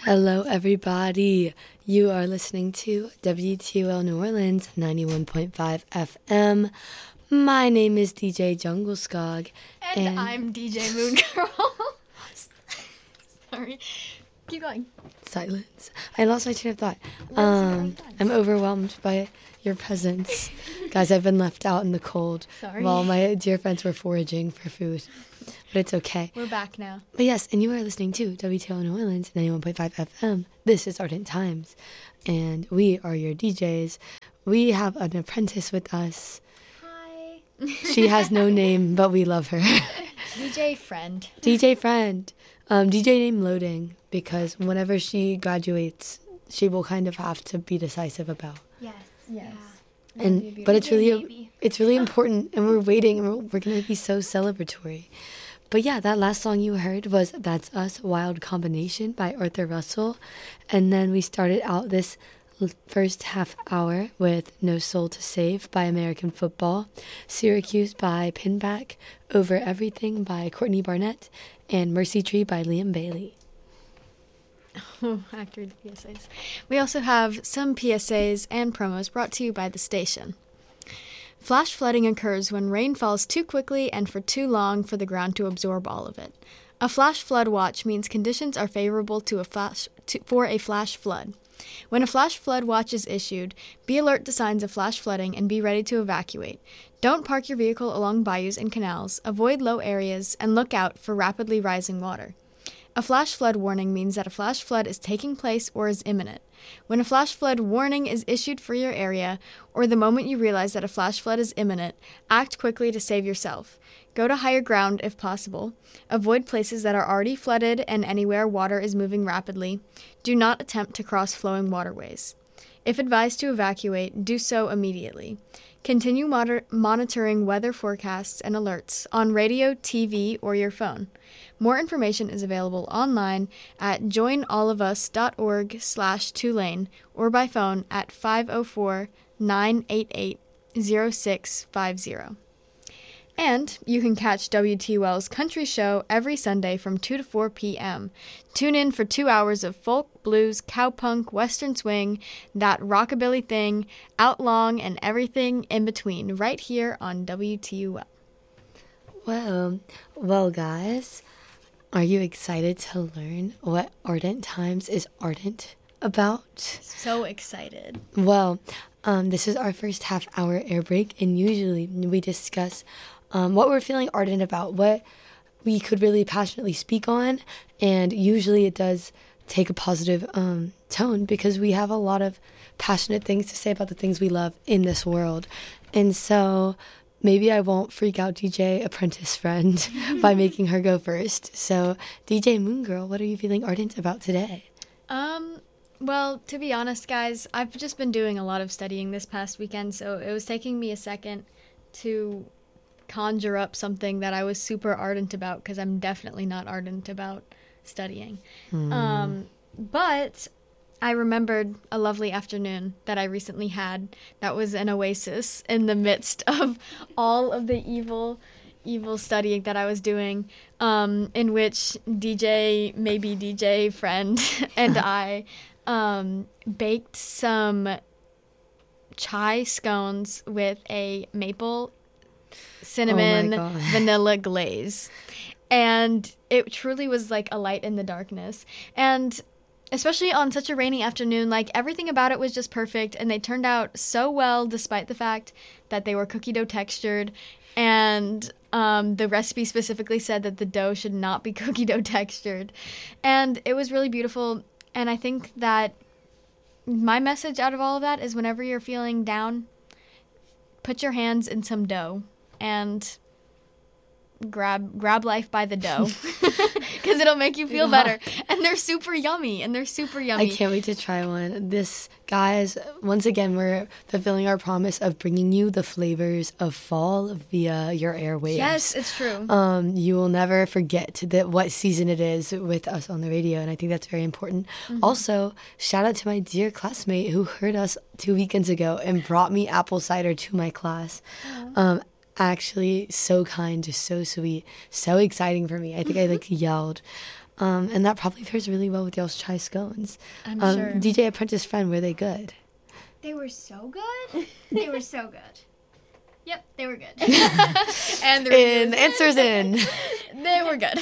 Hello, everybody. You are listening to WTOL New Orleans 91.5 FM. My name is DJ Jungle Skog. And I'm DJ Moon Girl. Sorry. Keep going. Silence. I lost my train of thought. I'm overwhelmed by your presence. Guys, I've been left out in the cold while my dear friends were foraging for food. But it's okay. We're back now. But yes, and you are listening to WTOL New Orleans 91.5 FM. This is Ardent Times, and we are your DJs. We have an apprentice with us. Hi. She has no name, but we love her. DJ Friend. DJ Friend. DJ name loading, because whenever she graduates, she will kind of have to be decisive about. Yes. Yeah. But it's really important, and we're waiting, and we're going to be so celebratory. But yeah, that last song you heard was That's Us, Wild Combination by Arthur Russell. And then we started out this first half hour with No Soul to Save by American Football, Syracuse by Pinback, Over Everything by Courtney Barnett, and Mercy Tree by Liam Bailey. Oh, accurate PSAs. We also have some PSAs and promos brought to you by the station. Flash flooding occurs when rain falls too quickly and for too long for the ground to absorb all of it. A flash flood watch means conditions are favorable for a flash flood. When a flash flood watch is issued, be alert to signs of flash flooding and be ready to evacuate. Don't park your vehicle along bayous and canals, avoid low areas, and look out for rapidly rising water. A flash flood warning means that a flash flood is taking place or is imminent. When a flash flood warning is issued for your area, or the moment you realize that a flash flood is imminent, act quickly to save yourself. Go to higher ground if possible. Avoid places that are already flooded and anywhere water is moving rapidly. Do not attempt to cross flowing waterways. If advised to evacuate, do so immediately. Continue monitoring weather forecasts and alerts on radio, TV, or your phone. More information is available online at joinallofus.org/Tulane or by phone at 504-988-0650. And you can catch WTOL's Country Show every Sunday from 2 to 4 p.m. Tune in for 2 hours of folk, blues, cowpunk, western swing, that rockabilly thing, outlong, and everything in between right here on WTOL. Well, guys, are you excited to learn what Ardent Times is ardent about? So excited. Well, this is our first half-hour air break, and usually we discuss what we're feeling ardent about, what we could really passionately speak on, and usually it does take a positive tone because we have a lot of passionate things to say about the things we love in this world. And so maybe I won't freak out DJ Apprentice Friend by making her go first. So DJ Moon Girl, what are you feeling ardent about today? Well, to be honest, guys, I've just been doing a lot of studying this past weekend, so it was taking me a second to conjure up something that I was super ardent about, because I'm definitely not ardent about studying. But I remembered a lovely afternoon that I recently had that was an oasis in the midst of all of the evil studying that I was doing, in which DJ Friend and I baked some chai scones with a maple cinnamon vanilla glaze. And it truly was like a light in the darkness. And especially on such a rainy afternoon, like everything about it was just perfect. And they turned out so well, despite the fact that they were cookie dough textured. And the recipe specifically said that the dough should not be cookie dough textured. And it was really beautiful. And I think that my message out of all of that is whenever you're feeling down, put your hands in some dough and grab life by the dough, because it'll make you feel better. And they're super yummy. I can't wait to try one. This, guys, once again, we're fulfilling our promise of bringing you the flavors of fall via your airwaves. Yes, it's true. You will never forget what season it is with us on the radio, and I think that's very important. Also, shout out to my dear classmate who heard us 2 weekends ago and brought me apple cider to my class. Actually, so kind, just so sweet, so exciting for me. I think I yelled. And that probably pairs really well with y'all's chai scones. I'm sure. DJ Apprentice Friend, were they good? They were so good. They were so good. Yep, they were good. And the answer's in. They were good.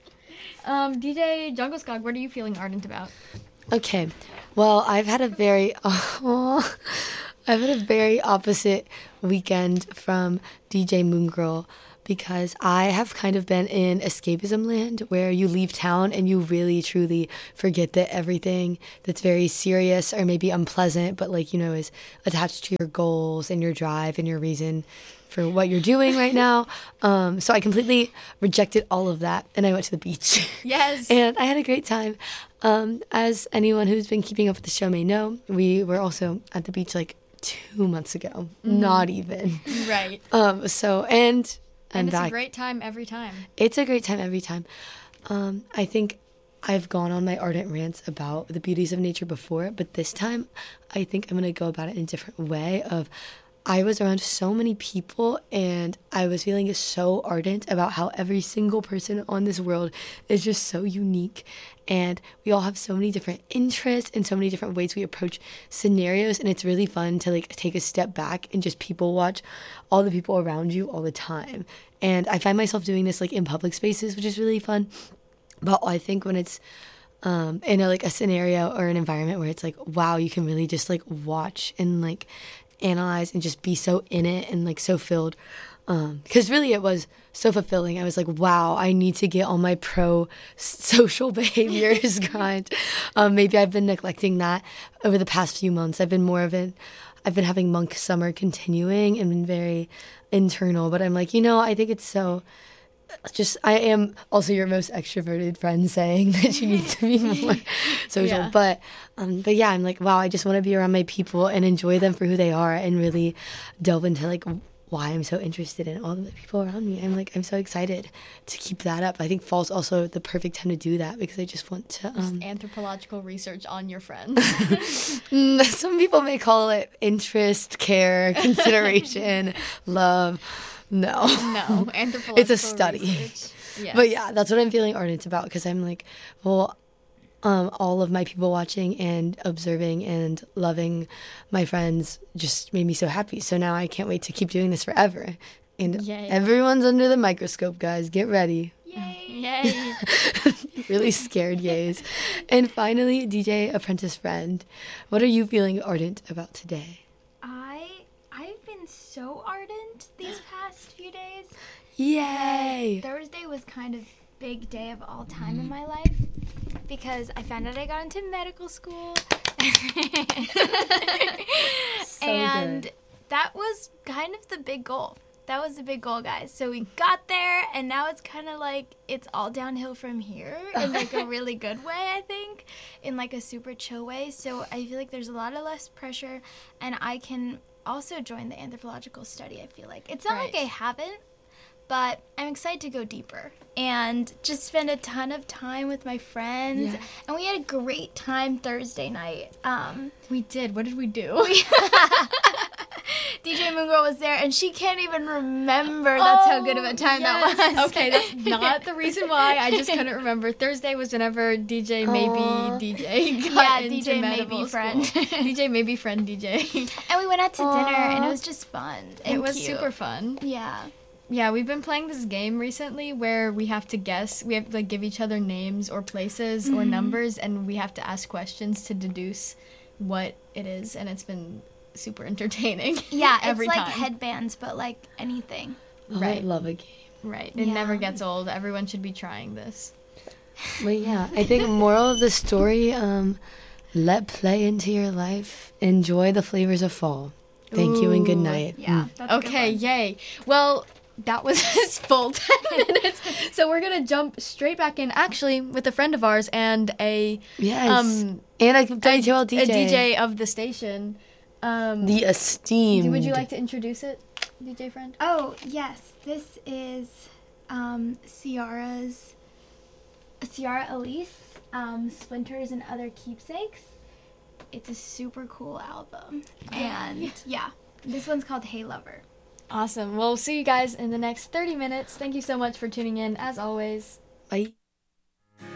DJ Jungle Skog, what are you feeling ardent about? Okay, well, I've had a very opposite weekend from DJ Moon Girl, because I have kind of been in escapism land where you leave town and you really truly forget that everything that's very serious or maybe unpleasant, but like, is attached to your goals and your drive and your reason for what you're doing right now. So I completely rejected all of that and I went to the beach. Yes. And I had a great time. As anyone who's been keeping up with the show may know, we were also at the beach like 2 months ago. Not even. Right. And it's a great time every time. It's a great time every time. I think I've gone on my ardent rants about the beauties of nature before, but this time I think I'm going to go about it in a different way of I was around so many people and I was feeling so ardent about how every single person on this world is just so unique. And we all have so many different interests and so many different ways we approach scenarios. And it's really fun to like take a step back and just people watch all the people around you all the time. And I find myself doing this like in public spaces, which is really fun. But I think when it's in a scenario or an environment where it's like, wow, you can really just like watch and like analyze and just be so in it and like so filled. Because really it was so fulfilling. I was like, wow, I need to get on my pro-social behaviors grind. Maybe I've been neglecting that over the past few months. I've been having monk summer continuing and been very internal. But I'm like, I think it's so... I am also your most extroverted friend saying that you need to be more social. Yeah. But yeah, I'm like, wow, I just want to be around my people and enjoy them for who they are and really delve into like why I'm so interested in all the people around me. I'm so excited to keep that up. I think fall's also the perfect time to do that because I just want to... anthropological research on your friends. Some people may call it interest, care, consideration, love. No, anthropological it's a study. Yes. But yeah, that's what I'm feeling ardent about because I'm like, well, all of my people watching and observing and loving my friends just made me so happy. So now I can't wait to keep doing this forever. And Yay. Everyone's under the microscope, guys. Get ready. Yay. Really scared yays. And finally, DJ Apprentice Friend, what are you feeling ardent about today? I've been so ardent these past few days. Yay! Thursday was kind of big day of all time in my life because I found out I got into medical school. And good. that was kind of the big goal. That was the big goal, guys. So we got there, and now it's kind of like it's all downhill from here in like a really good way, I think, in like a super chill way. So I feel like there's a lot of less pressure, and I can also join the anthropological study, I feel like. It's not like I haven't, but I'm excited to go deeper and just spend a ton of time with my friends. Yeah. And we had a great time Thursday night. We did. What did we do? DJ Moon Girl was there, and she can't even remember. That's how good of a time that was. Okay, that's not the reason why. I just couldn't remember. Thursday was whenever DJ Maybe DJ got into DJ medical Maybe Friend. school. DJ Maybe Friend DJ. And we went out to dinner, and it was just fun. It and was cute. super fun. Yeah. Yeah, we've been playing this game recently where we have to guess. We have to like give each other names or places or numbers, and we have to ask questions to deduce what it is, and it's been super entertaining. Yeah, every it's like time. headbands, but like anything. Oh, Right. I love a game. Right. It never gets old. Everyone should be trying this. But yeah, I think moral of the story, let play into your life. Enjoy the flavors of fall. Thank you and good night. Yeah. That's a good Okay, one. yay. Well, that was his full 10 minutes. So we're going to jump straight back in, actually, with a friend of ours and a... Yes. And a WTL DJ. A DJ of the station. The esteemed. Would you like to introduce it, DJ friend? Oh, yes. This is Ciara Elise, Splinters and Other Keepsakes. It's a super cool album. And yeah, this one's called Hey Lover. Awesome. Well, we'll see you guys in the next 30 minutes. Thank you so much for tuning in, as always. Bye.